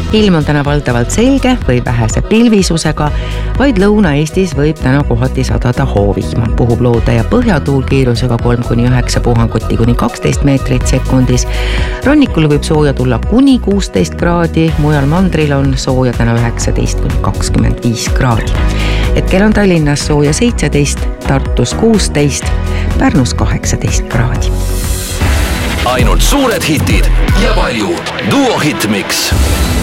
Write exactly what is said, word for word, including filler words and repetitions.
ilm on täna valdavalt selge või vähese pilvisusega, vaid Lõuna-Eestis võib täna kohati sadada hoovihma. Puhub loode ja põhjatuul kiirusega kolm kuni üheksa puhanguti kuni kaksteist meetrit sekundis. Rannikul võib sooja tulla kuni kuusteist kraadi, mujal mandril on sooja täna üheksateist kuni kakskümmend viis kraadi. Hetkel on Tallinnas sooja seitseteist, Tartus kuusteist, Pärnus kaheksateist kraadi. Ainult suured hitid ja palju Duo Hitmix.